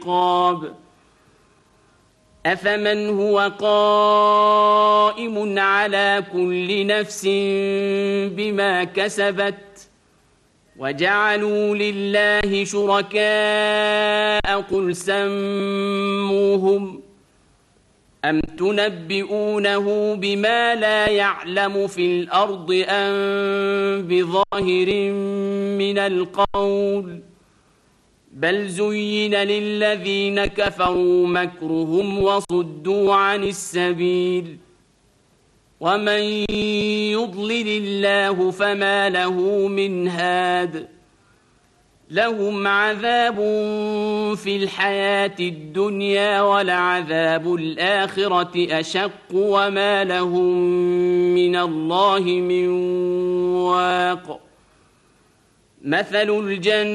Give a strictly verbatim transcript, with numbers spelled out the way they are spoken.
العقاب أفمن هو قائم على كل نفس بما كسبت وجعلوا لله شركاء قل سموهم أم تنبئونه بما لا يعلم في الأرض أم بظاهر من القول بل زين للذين كفروا مكرهم وصدوا عن السبيل ومن يضلل الله فما له من هاد لهم عذاب في الحياة الدنيا ولعذاب الآخرة أشق وما لهم من الله من واق مثل الجنة